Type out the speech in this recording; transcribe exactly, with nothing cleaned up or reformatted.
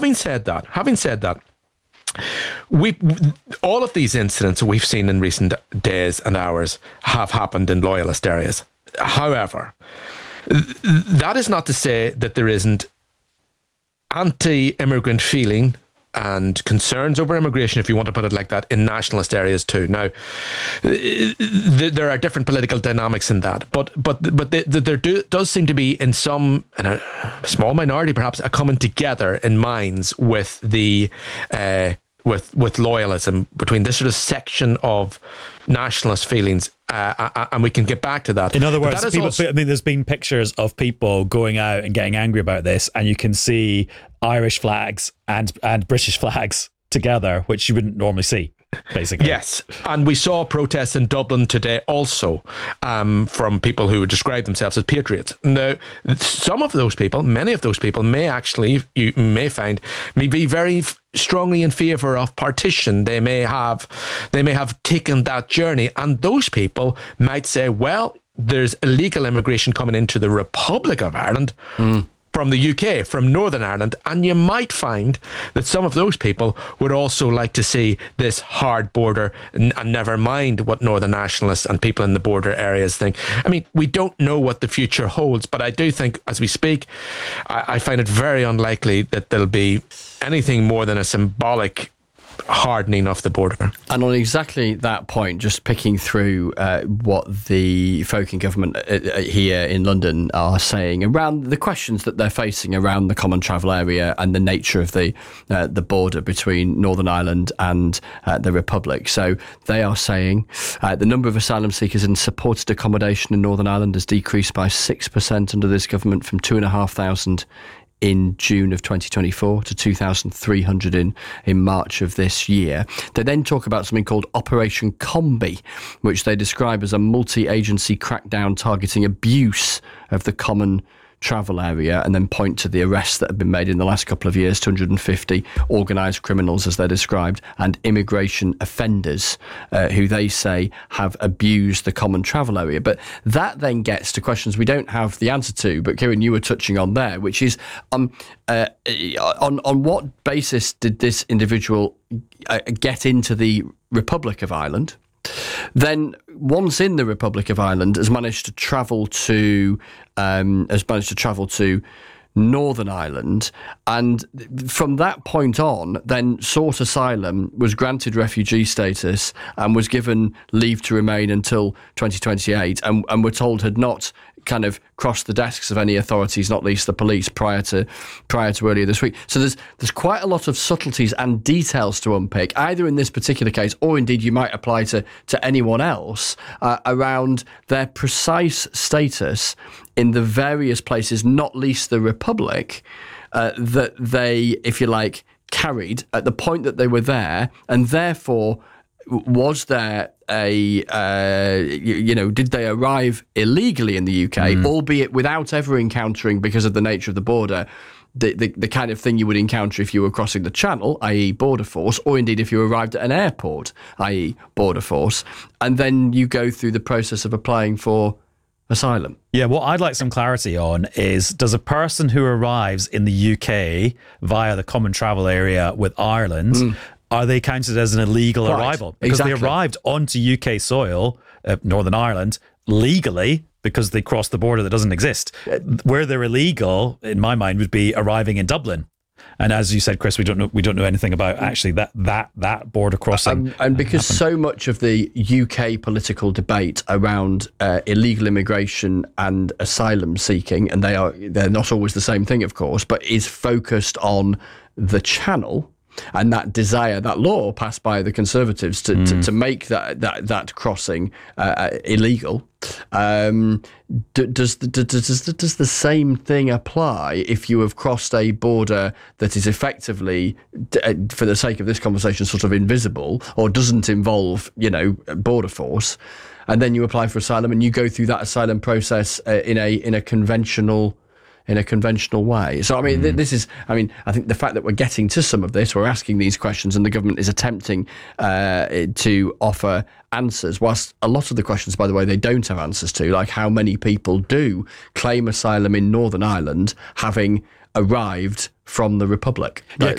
having said that, having said that, we all of these incidents we've seen in recent days and hours have happened in loyalist areas. However, th- that is not to say that there isn't anti-immigrant feeling and concerns over immigration, if you want to put it like that, in nationalist areas too. Now, th- there are different political dynamics in that, but but but the, the, there do, does seem to be, in some, in a small minority perhaps, a coming together in minds with the uh, with with loyalism between this sort of section of nationalist feelings. Uh, and we can get back to that. In other words, people, also, I mean, there's been pictures of people going out and getting angry about this, and you can see Irish flags and and British flags together, which you wouldn't normally see, basically. Yes, and we saw protests in Dublin today also um, from people who would describe themselves as patriots. Now, some of those people, many of those people, may actually, you may find, may be very strongly in favour of partition. They may have, they may have taken that journey, and those people might say, well, there's illegal immigration coming into the Republic of Ireland. Mm. From the U K, from Northern Ireland, and you might find that some of those people would also like to see this hard border, and, and never mind what Northern nationalists and people in the border areas think. I mean, we don't know what the future holds, but I do think, as we speak, I, I find it very unlikely that there'll be anything more than a symbolic hardening of the border. And on exactly that point, just picking through uh, what the folk in government uh, here in London are saying around the questions that they're facing around the common travel area and the nature of the uh, the border between Northern Ireland and uh, the Republic. So they are saying uh, the number of asylum seekers in supported accommodation in Northern Ireland has decreased by six percent under this government, from two and a half thousand in June of twenty twenty-four to two thousand three hundred in, in March of this year. They then talk about something called Operation Combi, which they describe as a multi-agency crackdown targeting abuse of the common travel area, and then point to the arrests that have been made in the last couple of years, two hundred fifty organised criminals as they're described, and immigration offenders uh, who they say have abused the common travel area. But that then gets to questions we don't have the answer to, but Kieran, you were touching on there, which is um, uh, on, on what basis did this individual uh, get into the Republic of Ireland? Then, once in the Republic of Ireland, has managed to travel to um, has managed to travel to Northern Ireland, and from that point on, then sought asylum, was granted refugee status, and was given leave to remain until twenty twenty-eight, and, and we're told had not kind of crossed the desks of any authorities, not least the police, prior to prior to earlier this week. So there's there's quite a lot of subtleties and details to unpick, either in this particular case, or indeed you might apply to to anyone else, uh, around their precise status in the various places, not least the Republic, uh, that they, if you like, carried at the point that they were there, and therefore, was there a, uh, you, you know, did they arrive illegally in the U K, mm. albeit without ever encountering, because of the nature of the border, the, the, the kind of thing you would encounter if you were crossing the Channel, that is border force, or indeed if you arrived at an airport, that is border force, and then you go through the process of applying for asylum. Yeah, what I'd like some clarity on is, does a person who arrives in the U K via the common travel area with Ireland, mm. are they counted as an illegal right. arrival? Because exactly. they arrived onto U K soil, uh, Northern Ireland, legally, because they crossed the border that doesn't exist. Where they're illegal, in my mind, would be arriving in Dublin. And as you said, Chris, we don't know we don't know anything about actually that that that border crossing. Um, and because happened. So much of the U K political debate around uh, illegal immigration and asylum seeking, and they are they're not always the same thing, of course, but is focused on the Channel. And that desire, that law passed by the Conservatives to, mm. to, to make that that, that crossing uh, illegal. Um, does, does, does, does the same thing apply if you have crossed a border that is effectively, for the sake of this conversation, sort of invisible, or doesn't involve, you know, border force, and then you apply for asylum and you go through that asylum process uh, in a in a conventional in a conventional way. So, I mean, mm. th- this is, I mean, I think the fact that we're getting to some of this, we're asking these questions, and the government is attempting uh, to offer answers, whilst a lot of the questions, by the way, they don't have answers to, like how many people do claim asylum in Northern Ireland having arrived from the Republic. Yeah,